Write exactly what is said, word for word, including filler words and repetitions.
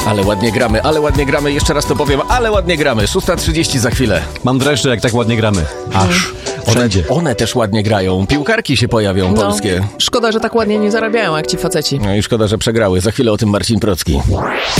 Ale ładnie gramy, ale ładnie gramy, jeszcze raz to powiem, ale ładnie gramy. szósta trzydzieści za chwilę. Mam dreszcze, jak tak ładnie gramy. Aż wszędzie. One też ładnie grają. Piłkarki się pojawią, No, polskie. szkoda, że tak ładnie nie zarabiają jak ci faceci. No i szkoda, że przegrały. Za chwilę o tym Marcin Procki.